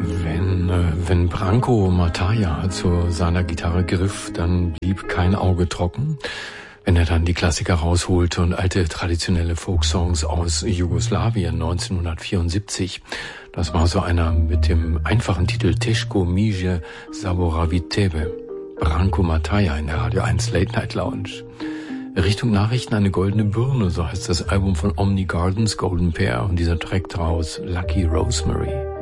Wenn Branko Mataya zu seiner Gitarre griff, dann blieb kein Auge trocken. Wenn er dann die Klassiker rausholte und alte traditionelle Folksongs aus Jugoslawien 1974, das war so einer mit dem einfachen Titel Teško miže zaboravit tebe. Branko Mataya in der Radio 1 Late Night Lounge. Richtung Nachrichten eine goldene Birne, so heißt das Album von Omni Gardens, Golden Pear, und dieser Track draus, Lucky Rosemary.